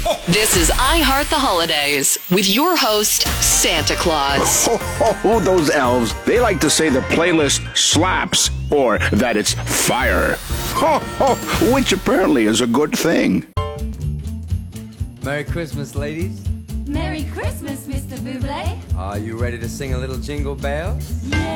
This is I Heart the Holidays with your host, Santa Claus. Oh, those elves. They like to say the playlist slaps or that it's fire. Which apparently is a good thing. Merry Christmas, ladies. Merry Christmas, Mr. Buble. Are you ready to sing a little jingle bells? Yeah.